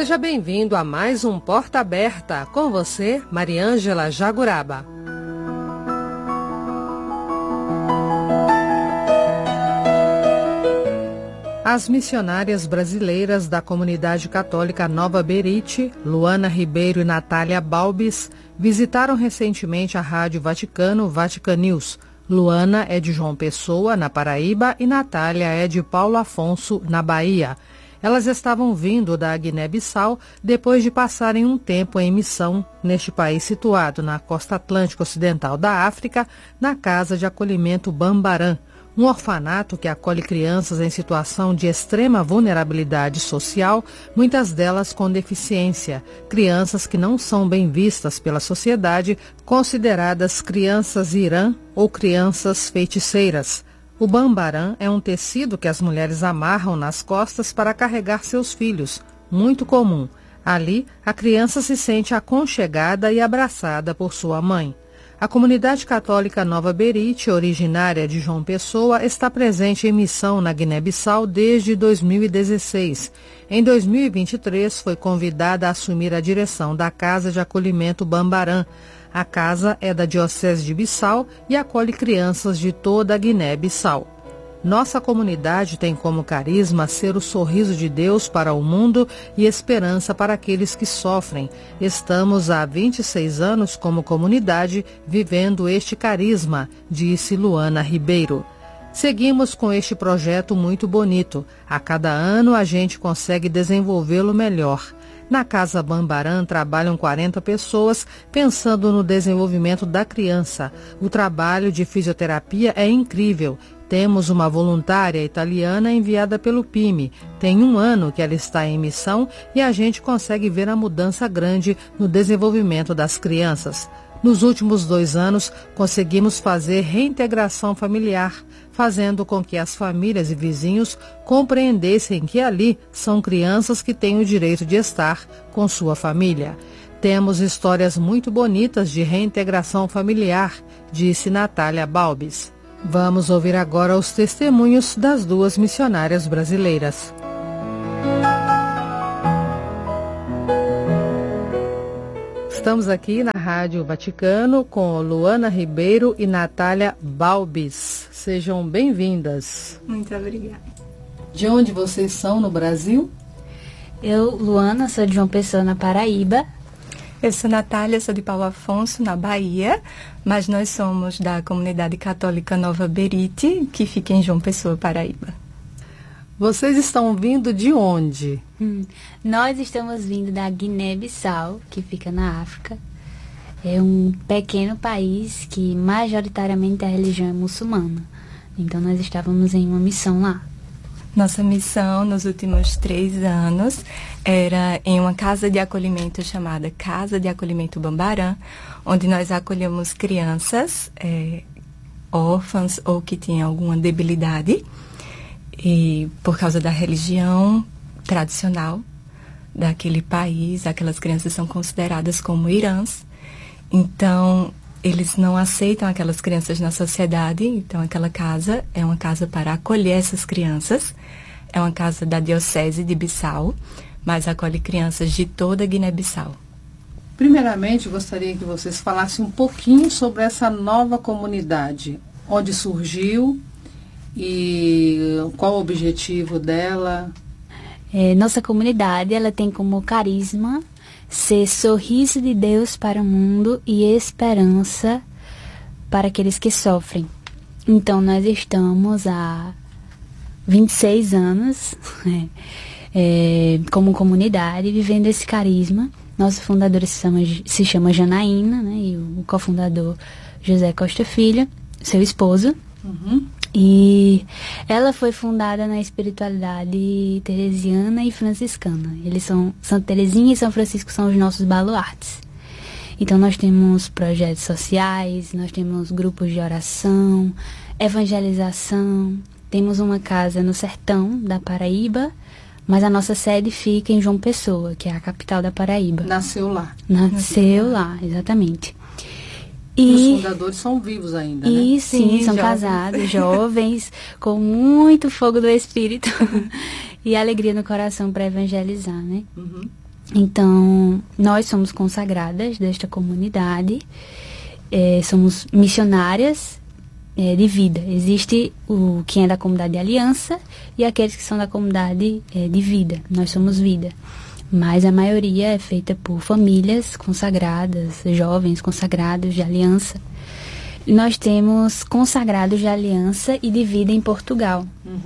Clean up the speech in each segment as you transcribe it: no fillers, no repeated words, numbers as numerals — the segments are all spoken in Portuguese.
Seja bem-vindo a mais um Porta Aberta. Com você, Mariângela Jaguraba. As missionárias brasileiras da Comunidade Católica Nova Berite, Luana Ribeiro e Natália Balbis, visitaram recentemente a Rádio Vaticano, Vatican News. Luana é de João Pessoa, na Paraíba, e Natália é de Paulo Afonso, na Bahia. Elas estavam vindo da Guiné-Bissau depois de passarem um tempo em missão neste país situado na costa atlântica ocidental da África, na Casa de Acolhimento Bambarã, um orfanato que acolhe crianças em situação de extrema vulnerabilidade social, muitas delas com deficiência, crianças que não são bem vistas pela sociedade, consideradas crianças irã ou crianças feiticeiras. O bambarã é um tecido que as mulheres amarram nas costas para carregar seus filhos, muito comum. Ali, a criança se sente aconchegada e abraçada por sua mãe. A Comunidade Católica Nova Berite, originária de João Pessoa, está presente em missão na Guiné-Bissau desde 2016. Em 2023, foi convidada a assumir a direção da Casa de Acolhimento Bambarã. A casa é da Diocese de Bissau e acolhe crianças de toda a Guiné-Bissau. Nossa comunidade tem como carisma ser o sorriso de Deus para o mundo e esperança para aqueles que sofrem. Estamos há 26 anos como comunidade vivendo este carisma, disse Luana Ribeiro. Seguimos com este projeto muito bonito. A cada ano a gente consegue desenvolvê-lo melhor. Na Casa Bambarã trabalham 40 pessoas pensando no desenvolvimento da criança. O trabalho de fisioterapia é incrível. Temos uma voluntária italiana enviada pelo PIME. Tem 1 ano que ela está em missão e a gente consegue ver a mudança grande no desenvolvimento das crianças. Nos últimos 2 anos, conseguimos fazer reintegração familiar, fazendo com que as famílias e vizinhos compreendessem que ali são crianças que têm o direito de estar com sua família. Temos histórias muito bonitas de reintegração familiar, disse Natália Balbis. Vamos ouvir agora os testemunhos das 2 missionárias brasileiras. Estamos aqui na Rádio Vaticano com Luana Ribeiro e Natália Balbis. Sejam bem-vindas. Muito obrigada. De onde vocês são no Brasil? Eu, Luana, sou de João Pessoa, na Paraíba. Eu sou Natália, sou de Paulo Afonso, na Bahia, mas nós somos da Comunidade Católica Nova Berite, que fica em João Pessoa, Paraíba. Vocês estão vindo de onde? Nós estamos vindo da Guiné-Bissau, que fica na África. É um pequeno país que majoritariamente a religião é muçulmana. Então nós estávamos em uma missão lá. Nossa missão nos últimos 3 anos era em uma casa de acolhimento chamada Casa de Acolhimento Bambarã, onde nós acolhemos crianças órfãs ou que tinham alguma debilidade e por causa da religião tradicional daquele país, aquelas crianças são consideradas como irãs. Então, eles não aceitam aquelas crianças na sociedade, então aquela casa é uma casa para acolher essas crianças. É uma casa da Diocese de Bissau, mas acolhe crianças de toda a Guiné-Bissau. Primeiramente, gostaria que vocês falassem um pouquinho sobre essa nova comunidade, onde surgiu e qual o objetivo dela. Nossa comunidade ela tem como carisma ser sorriso de Deus para o mundo e esperança para aqueles que sofrem. Então, nós estamos há 26 anos como comunidade vivendo esse carisma. Nosso fundador se chama Janaína, né, e o cofundador José Costa Filho, seu esposo. E ela foi fundada na espiritualidade teresiana e franciscana. Eles são Santa Teresinha e São Francisco são os nossos baluartes. Então nós temos projetos sociais, nós temos grupos de oração, evangelização. Temos uma casa no sertão da Paraíba, mas a nossa sede fica em João Pessoa, que é a capital da Paraíba. Nasceu lá. Nasceu lá, exatamente. E os fundadores são vivos ainda, né? E sim, são casados, jovens, com muito fogo do Espírito e alegria no coração para evangelizar, né? Então, nós somos consagradas desta comunidade, somos missionárias de vida. Existe quem é da comunidade de aliança e aqueles que são da comunidade de vida. Nós somos vida. Mas a maioria é feita por famílias consagradas, jovens consagrados de aliança. Nós temos consagrados de aliança e de vida em Portugal.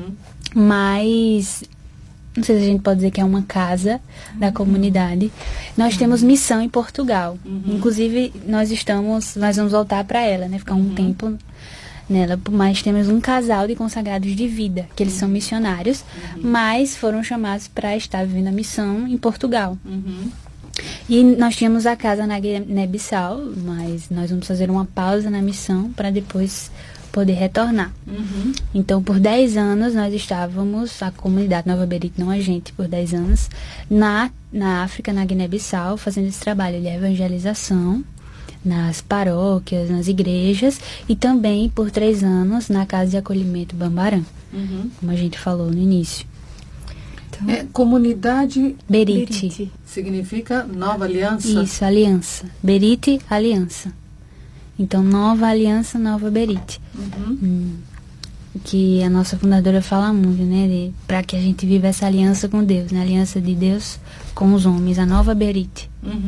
Mas, não sei se a gente pode dizer que é uma casa da comunidade. Nós temos missão em Portugal. Inclusive, nós vamos voltar para ela, né? Ficar um tempo nela. Mas temos um casal de consagrados de vida, que eles são missionários, mas foram chamados para estar vivendo a missão em Portugal. E nós tínhamos a casa na Guiné-Bissau, mas nós vamos fazer uma pausa na missão para depois poder retornar. Então, por 10 anos, nós estávamos, a comunidade Nova Berite, não a gente, por 10 anos, na África, na Guiné-Bissau, fazendo esse trabalho de evangelização nas paróquias, nas igrejas, e também por 3 anos na Casa de Acolhimento Bambarã, como a gente falou no início. Comunidade Berite. Significa Nova Aliança? Isso, aliança. Berite, aliança. Então, Nova Aliança, Nova Berite. Que a nossa fundadora fala muito, né? Para que a gente viva essa aliança com Deus, né? A aliança de Deus com os homens, a Nova Berite.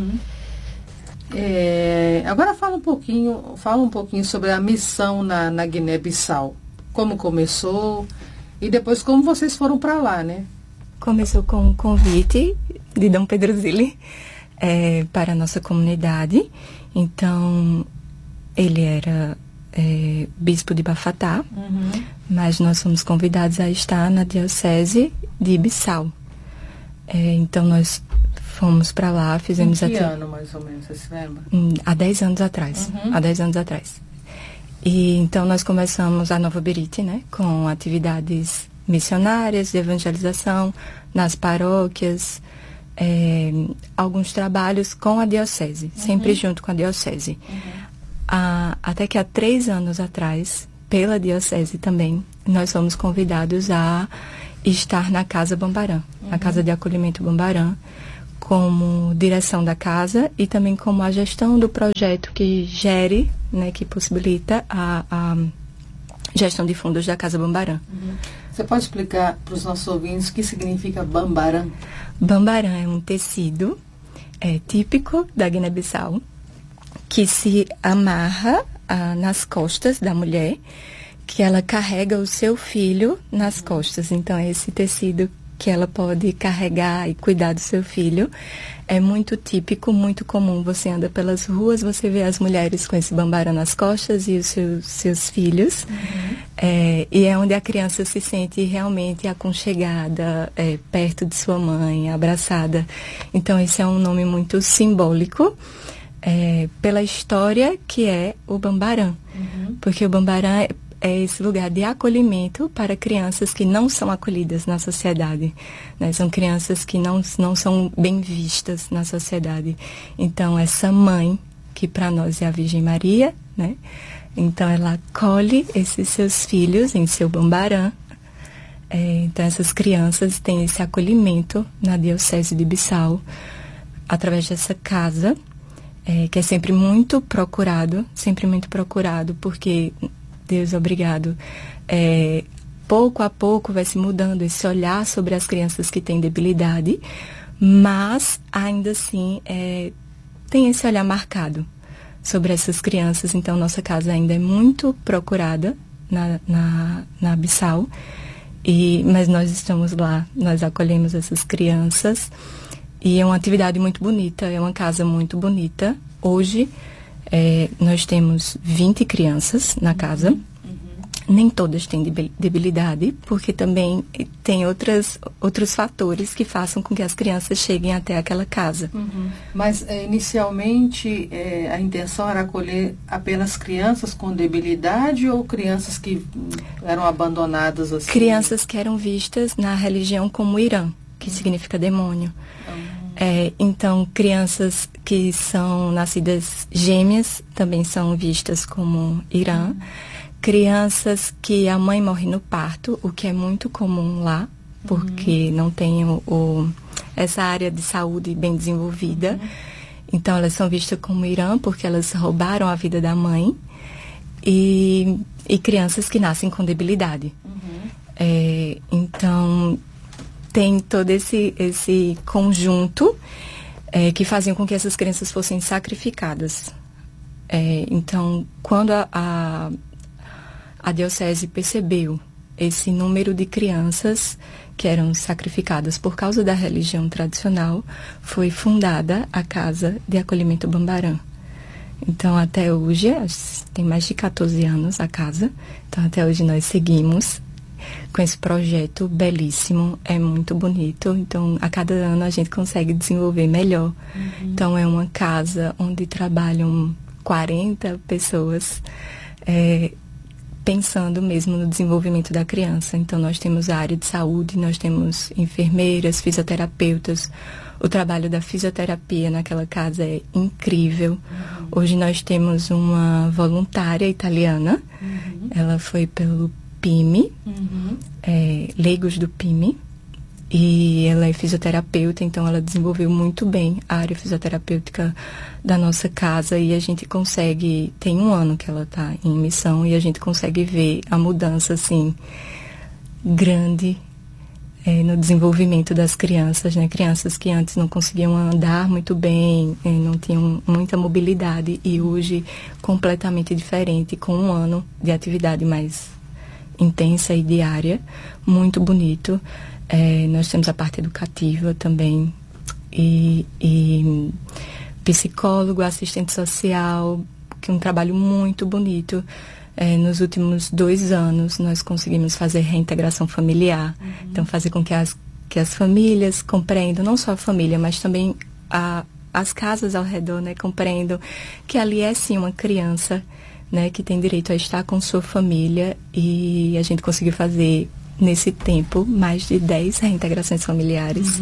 Agora fala um pouquinho sobre a missão na Guiné-Bissau. Como começou e depois como vocês foram para lá, né? Começou com um convite de Dom Pedro Zilli para a nossa comunidade. Então, ele era bispo de Bafatá, mas nós fomos convidados a estar na diocese de Bissau. Então, nós fomos para lá, fizemos... Em que ano, mais ou menos, você se lembra? Há 10 anos atrás. Há 10 anos atrás. E então, nós começamos a Nova Berite, né? Com atividades missionárias, de evangelização, nas paróquias, alguns trabalhos com a diocese, sempre junto com a diocese. Até que há 3 anos atrás, pela diocese também, nós fomos convidados a estar na Casa Bambarã, na Casa de Acolhimento Bambarã, como direção da casa e também como a gestão do projeto que gere, né, que possibilita a gestão de fundos da Casa Bambarã. Você pode explicar para os nossos ouvintes o que significa Bambarã? Bambarã é um tecido típico da Guiné-Bissau que se amarra nas costas da mulher, que ela carrega o seu filho nas costas. Então, é esse tecido que ela pode carregar e cuidar do seu filho. É muito típico, muito comum. Você anda pelas ruas, você vê as mulheres com esse bambarã nas costas e os seus filhos. E é onde a criança se sente realmente aconchegada, perto de sua mãe, abraçada. Então, esse é um nome muito simbólico, pela história que é o bambarã. Porque o bambarã é esse lugar de acolhimento para crianças que não são acolhidas na sociedade, né? São crianças que não são bem vistas na sociedade. Então, essa mãe, que para nós é a Virgem Maria, né? Então, ela acolhe esses seus filhos em seu bambarã. Então, essas crianças têm esse acolhimento na Diocese de Bissau, através dessa casa, que é sempre muito procurado, porque... Deus, obrigado. Pouco a pouco vai se mudando esse olhar sobre as crianças que têm debilidade, mas ainda assim tem esse olhar marcado sobre essas crianças. Então, nossa casa ainda é muito procurada na Bissau, mas nós estamos lá, nós acolhemos essas crianças e é uma atividade muito bonita, é uma casa muito bonita. Hoje, nós temos 20 crianças na casa. Nem todas têm debilidade, porque também tem outros fatores que façam com que as crianças cheguem até aquela casa. Mas, inicialmente, a intenção era acolher apenas crianças com debilidade ou crianças que eram abandonadas assim? Crianças que eram vistas na religião como Irã, que significa demônio. Então, crianças que são nascidas gêmeas também são vistas como Irã. Crianças que a mãe morre no parto, o que é muito comum lá, porque não tem essa área de saúde bem desenvolvida. Então, elas são vistas como Irã porque elas roubaram a vida da mãe. E crianças que nascem com debilidade. Então, tem todo esse conjunto que faziam com que essas crianças fossem sacrificadas. Então, quando a diocese percebeu esse número de crianças que eram sacrificadas por causa da religião tradicional, foi fundada a Casa de Acolhimento Bambarã. Então, até hoje, tem mais de 14 anos a casa, então até hoje nós seguimos com esse projeto belíssimo, é muito bonito, então a cada ano a gente consegue desenvolver melhor. Então, é uma casa onde trabalham 40 pessoas, pensando mesmo no desenvolvimento da criança. Então, nós temos a área de saúde, nós temos enfermeiras, fisioterapeutas. O trabalho da fisioterapia naquela casa é incrível. Hoje nós temos uma voluntária italiana. Ela foi pelo PIMI, leigos do PIMI. E ela é fisioterapeuta, então ela desenvolveu muito bem a área fisioterapêutica da nossa casa. E a gente consegue, tem 1 ano que ela está em missão, e a gente consegue ver a mudança, assim, grande no desenvolvimento das crianças, né? Crianças que antes não conseguiam andar muito bem, não tinham muita mobilidade, e hoje completamente diferente, com 1 ano de atividade mais intensa e diária, muito bonito. Nós temos a parte educativa também, e psicólogo, assistente social, que é um trabalho muito bonito. Nos últimos 2 anos, nós conseguimos fazer reintegração familiar. Então, fazer com que as famílias compreendam, não só a família, mas também as casas ao redor, né, compreendam que ali é, sim, uma criança, né, que tem direito a estar com sua família. E a gente conseguiu fazer, nesse tempo, mais de 10 reintegrações familiares.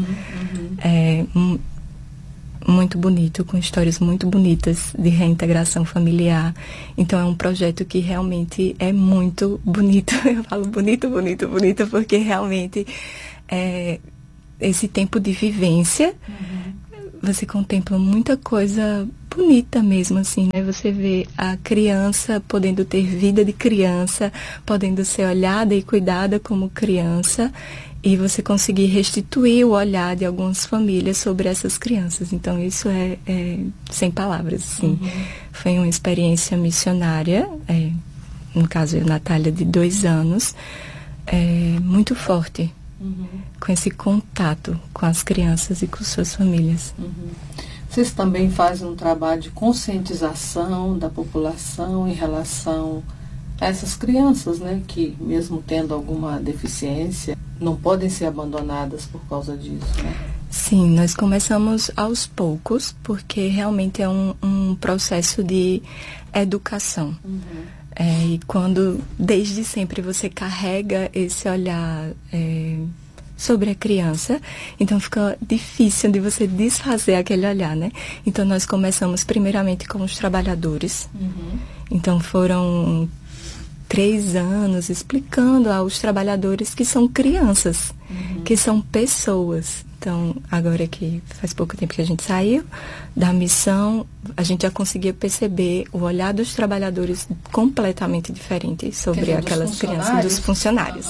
Muito bonito, com histórias muito bonitas de reintegração familiar. Então, é um projeto que realmente é muito bonito. Eu falo bonito, bonito, bonito, porque realmente esse tempo de vivência, você contempla muita coisa bonita mesmo, assim, né? Você vê a criança podendo ter vida de criança, podendo ser olhada e cuidada como criança, e você conseguir restituir o olhar de algumas famílias sobre essas crianças. Então, isso é sem palavras, assim. Foi uma experiência missionária, no caso, eu, Natália, de 2 anos, muito forte, com esse contato com as crianças e com suas famílias. Vocês também fazem um trabalho de conscientização da população em relação a essas crianças, né, que mesmo tendo alguma deficiência, não podem ser abandonadas por causa disso, né? Sim, nós começamos aos poucos, porque realmente é um processo de educação. E quando, desde sempre, você carrega esse olhar sobre a criança, então fica difícil de você desfazer aquele olhar, né? Então, nós começamos primeiramente com os trabalhadores. Então, foram 3 anos explicando aos trabalhadores que são crianças, que são pessoas. Então, agora que faz pouco tempo que a gente saiu da missão, a gente já conseguia perceber o olhar dos trabalhadores completamente diferente sobre aquelas crianças, dos funcionários,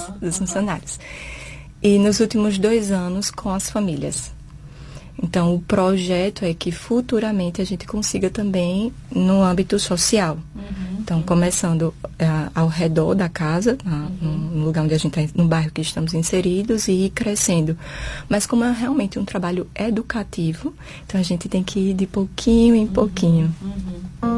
E nos últimos 2 anos, com as famílias. Então, o projeto é que futuramente a gente consiga também no âmbito social. Então, começando ao redor da casa, no lugar onde a gente está, no bairro que estamos inseridos, e ir crescendo. Mas como é realmente um trabalho educativo, então a gente tem que ir de pouquinho em pouquinho.